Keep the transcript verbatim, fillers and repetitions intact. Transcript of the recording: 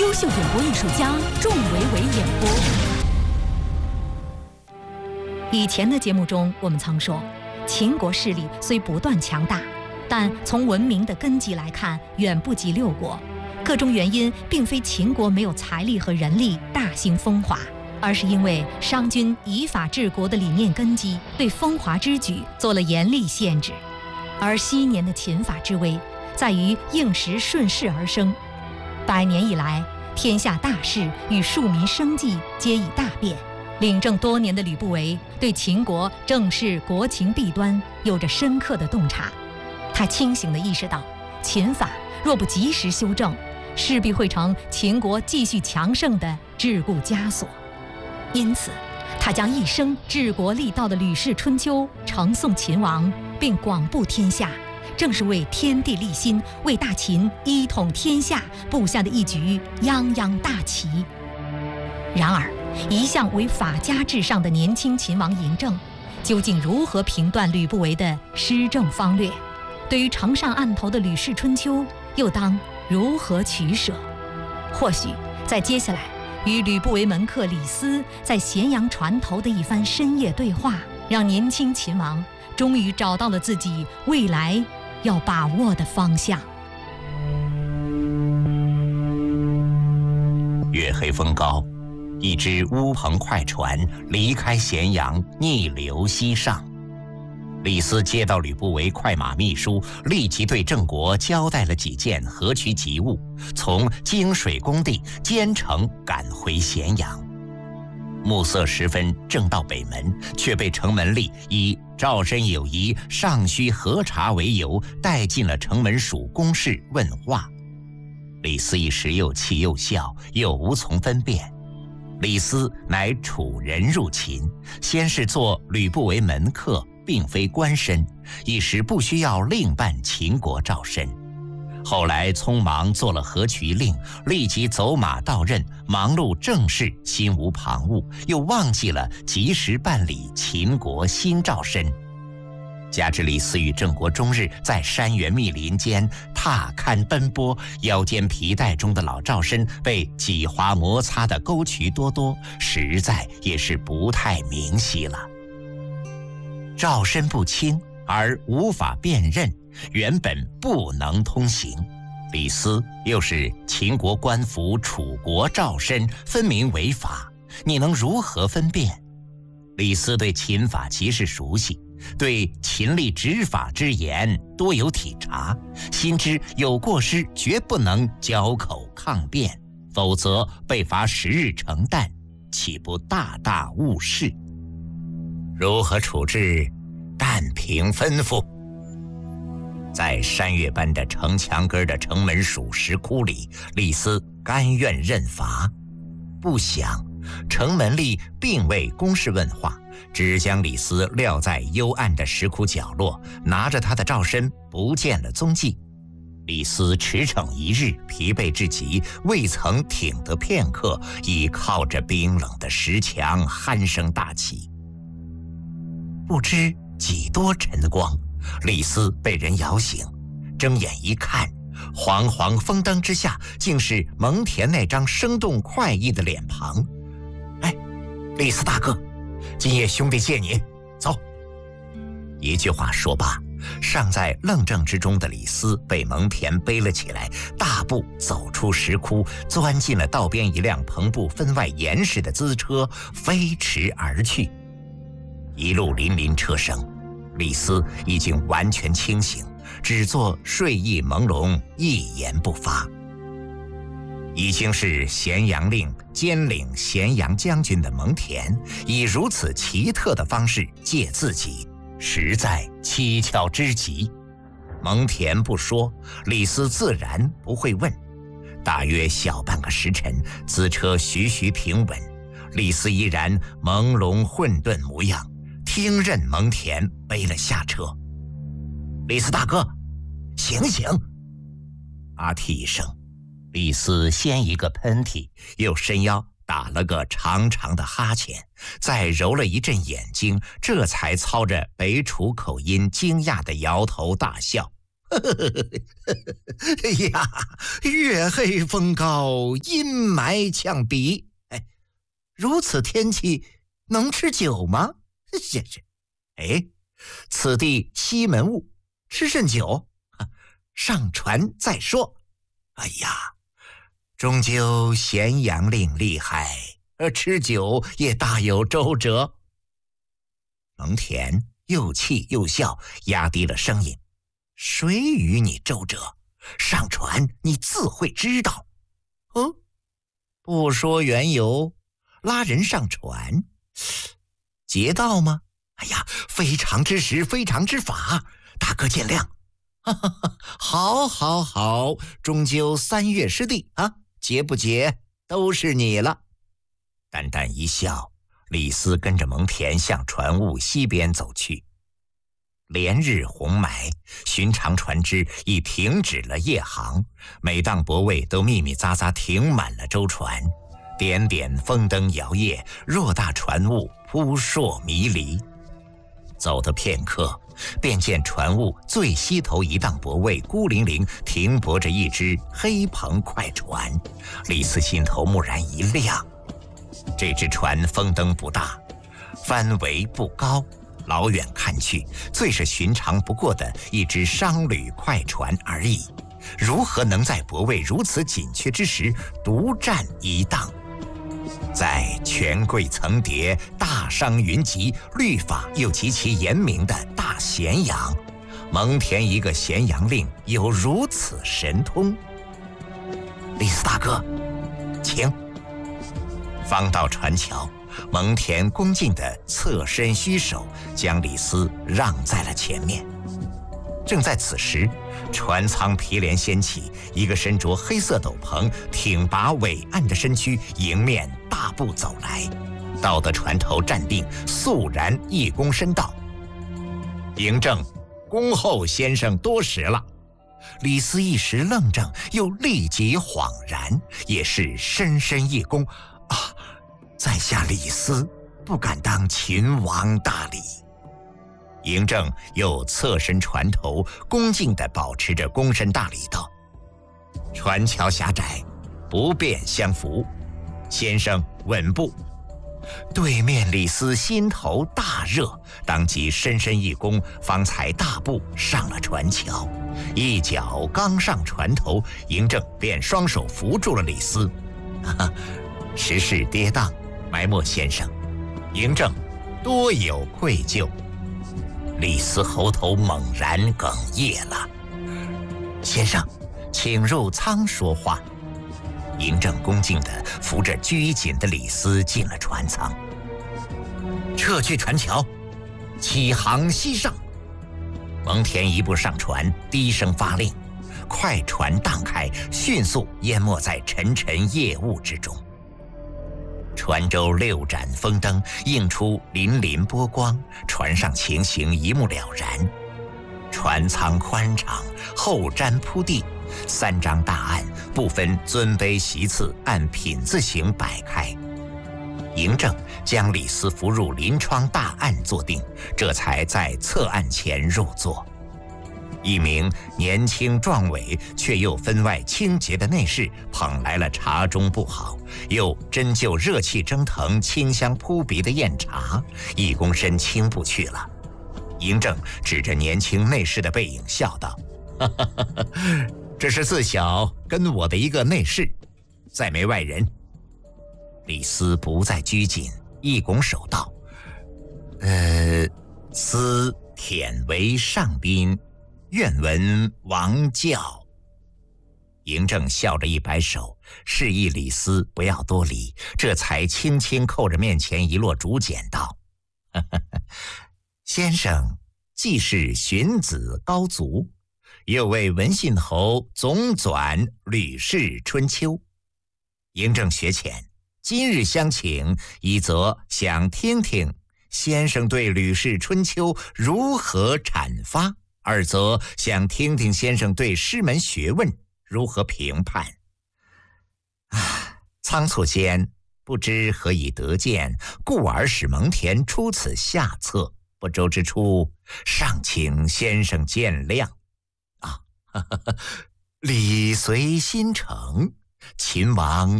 优秀演播艺术家仲维维演播。以前的节目中，我们曾说，秦国势力虽不断强大，但从文明的根基来看，远不及六国。各种原因并非秦国没有财力和人力大兴风华，而是因为商君以法治国的理念根基对风华之举做了严厉限制。而昔年的秦法之威，在于应时顺势而生。百年以来，天下大事与庶民生计皆已大变。领政多年的吕不韦对秦国政事国情弊端有着深刻的洞察。他清醒地意识到，秦法若不及时修正，势必会成秦国继续强盛的桎梏枷锁。因此，他将一生治国立道的《吕氏春秋》呈送秦王，并广布天下，正是为天地立心、为大秦一统天下布下的一局泱泱大棋。然而，一向为法家至上的年轻秦王嬴政，究竟如何评断吕不韦的施政方略？对于呈上案头的《吕氏春秋》，又当如何取舍？或许在接下来与吕不韦门客李斯在咸阳船头的一番深夜对话，让年轻秦王终于找到了自己未来要把握的方向。 月黑风高，一只乌篷快船离开咸阳，逆流西上。李斯接到吕不韦快马密书，立即对郑国交代了几件河渠急务，从泾水工地兼程赶回咸阳。暮色时分，正到北门，却被城门吏以赵申有仪尚需核查为由，带进了城门署公室问话。李斯一时又气又笑，又无从分辨。李斯乃楚人入秦，先是做吕不韦门客，并非官绅，一时不需要另办秦国赵申。后来匆忙做了河渠令，立即走马到任，忙碌政事，心无旁骛，又忘记了及时办理秦国新赵申。加之李斯与郑国终日在山原密林间踏勘奔波，腰间皮带中的老赵申被几划摩擦的沟渠多多，实在也是不太明晰了。赵申不清而无法辨认，原本不能通行。李斯又是秦国官服楚国赵申，分明违法，你能如何分辨？李斯对秦法极是熟悉，对秦吏执法之严多有体察，心知有过失绝不能交口抗辩，否则被罚十日成旦，岂不大大误事？如何处置？但凭吩咐。在山岳般的城墙根的城门署石窟里，李斯甘愿认罚。不想城门吏并未公事问话，只将李斯撂在幽暗的石窟角落，拿着他的赵申不见了踪迹。李斯驰骋一日，疲惫至极，未曾挺得片刻，已靠着冰冷的石墙鼾声大起。不知几多晨光，李斯被人摇醒，睁眼一看，黄黄风灯之下，竟是蒙恬那张生动快意的脸庞。哎，李斯大哥，今夜兄弟借你，走。一句话说罢，尚在愣怔之中的李斯被蒙恬背了起来，大步走出石窟，钻进了道边一辆篷布分外严实的资车，飞驰而去。一路林林车声，李斯已经完全清醒，只做睡意朦胧，一言不发。已经是咸阳令兼领咸阳将军的蒙恬，以如此奇特的方式借自己，实在蹊跷之极。蒙恬不说，李斯自然不会问。大约小半个时辰，资车徐徐平稳，李斯依然朦胧混沌模样，听任蒙恬背了下车。李斯大哥，醒醒！啊嚏一声，李斯先一个喷嚏，又伸腰打了个长长的哈欠，再揉了一阵眼睛，这才操着北楚口音惊讶地摇头大笑。 哎呀，月黑风高，阴霾呛鼻。哎，如此天气，能吃酒吗？这这，哎，此地西门雾，吃甚酒？上船再说。哎呀，终究咸阳令厉害，而吃酒也大有周折。蒙恬又气又笑，压低了声音：“谁与你周折？上船你自会知道。”哦，不说缘由，拉人上船，劫道吗？哎呀，非常之时，非常之法，大哥见谅。哈哈哈，好，好，好，终究三月失地啊，劫不劫都是你了。淡淡一笑，李斯跟着蒙恬向船坞西边走去。连日红霾，寻常船只已停止了夜航，每档泊位都密密匝匝停满了舟船，点点风灯摇曳，偌大船坞扑朔迷离。走的片刻，便见船坞最西头一档泊位孤零零停泊着一只黑篷快船。李斯心头蓦然一亮，这只船风灯不大，帆桅不高，老远看去，最是寻常不过的一只商旅快船而已，如何能在泊位如此紧缺之时独占一档？在权贵层叠、大商云集、律法又极其严明的大咸阳，蒙恬一个咸阳令有如此神通？李斯大哥，请。方到船桥，蒙恬恭敬地侧身虚手，将李斯让在了前面。正在此时，船舱皮帘掀起，一个身着黑色斗篷、挺拔伟岸的身躯迎面大步走来，到得船头站定，肃然一躬身道：“嬴政，恭候先生多时了。”李斯一时愣怔，又立即恍然，也是深深一躬：“啊，在下李斯，不敢当秦王大礼。”嬴政又侧身船头，恭敬地保持着躬身大礼道：“船桥狭窄，不便相扶，先生稳步。”对面李斯心头大热，当即深深一躬，方才大步上了船桥。一脚刚上船头，嬴政便双手扶住了李斯：“哈哈，时势跌宕，埋没先生，嬴政多有愧疚。”李斯喉头猛然哽咽了：“先生，请入舱说话。”嬴政恭敬地扶着拘谨的李斯进了船舱。撤去船桥，起航西上。蒙恬一步上船，低声发令，快船荡开，迅速淹没在沉沉夜雾之中。船舟六盏风灯映出粼粼波光，船上情形一目了然。船舱宽敞，后毡铺地，三张大案不分尊卑席次，按品字形摆开。嬴政将李斯扶入临窗大案坐定，这才在侧案前入座。一名年轻壮伟却又分外清洁的内侍捧来了茶中不好又真就热气蒸腾、清香扑鼻的酽茶，一躬身倾步去了。嬴政指着年轻内侍的背影笑道：“哈哈哈哈，这是自小跟我的一个内侍，再没外人。”李斯不再拘谨，一拱手道：“呃，斯忝为上宾，愿闻王教。”嬴政笑着一摆手，示意李斯不要多礼，这才轻轻扣着面前一摞竹简道：“呵呵呵，先生既是荀子高祖，又为文信侯总纂《吕氏春秋》。嬴政学浅，今日相请，一则想听听先生对《吕氏春秋》如何阐发，二则想听听先生对师门学问如何评判。啊，仓促间不知何以得见，故而使蒙恬出此下策，不周之处，尚请先生见谅。啊， 礼随心成，秦王